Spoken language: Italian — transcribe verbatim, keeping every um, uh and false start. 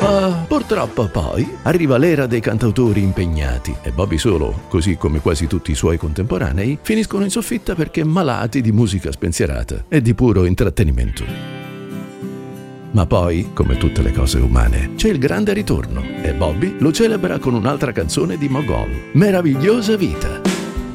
Ah, purtroppo poi arriva l'era dei cantautori impegnati e Bobby Solo, così come quasi tutti i suoi contemporanei, finiscono in soffitta perché malati di musica spensierata e di puro intrattenimento. Ma poi, come tutte le cose umane, c'è il grande ritorno e Bobby lo celebra con un'altra canzone di Mogol, Meravigliosa vita.